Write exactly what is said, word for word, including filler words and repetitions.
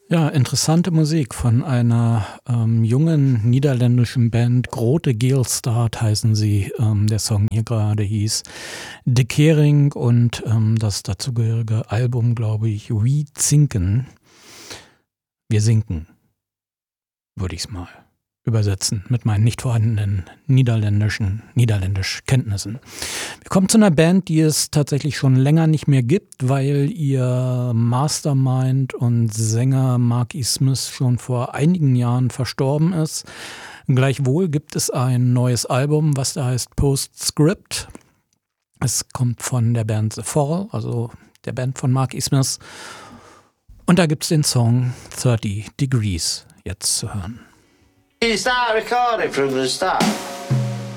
Ja, interessante Musik von einer ähm, jungen niederländischen Band. Grote Geelstad heißen sie. Ähm, der Song hier gerade hieß De Kering und ähm, das dazugehörige Album, glaube ich, We Zinken. Wir sinken, würde ich es mal übersetzen mit meinen nicht vorhandenen niederländischen niederländisch Kenntnissen. Wir kommen zu einer Band, die es tatsächlich schon länger nicht mehr gibt, weil ihr Mastermind und Sänger Mark E. Smith schon vor einigen Jahren verstorben ist. Gleichwohl gibt es ein neues Album, was da heißt Postscript. Es kommt von der Band The Fall, also der Band von Mark E. Smith. Und da gibt es den Song thirty Degrees jetzt zu hören. You start recording from the start.